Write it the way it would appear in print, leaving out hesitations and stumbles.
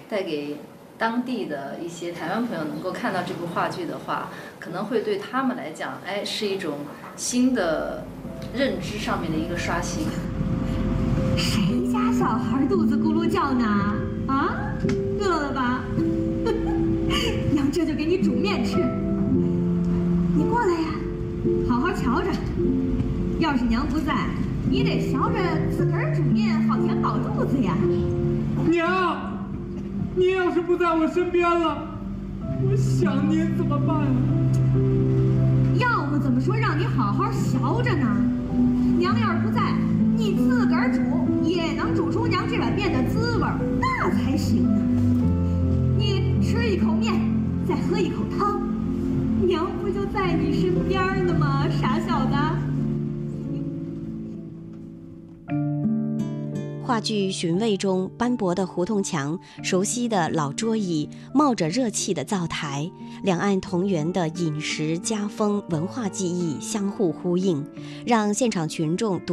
带给当地的一些台湾朋友能够看到这部话剧的话，可能会对他们来讲，是一种新的认知上面的一个刷新。 谁家小孩肚子咕噜叫呢？啊，饿了吧？娘这就给你煮面吃。你过来呀，好好瞧着。要是娘不在，你得学着自个儿煮面，好填饱肚子呀。 娘，您要是不在我身边了，我想您怎么办啊？ 要么怎么说让你好好学着呢？娘要是不在，你自个儿煮也能煮出娘这碗面的滋味儿，那才行呢。你吃一口面，再喝一口汤，娘不就在你身边呢吗？傻小子。 话剧《寻味》中，斑驳的胡同墙、熟悉的老桌椅、冒着热气的灶台，两岸同源的饮食、家风、文化记忆相互呼应，让现场群众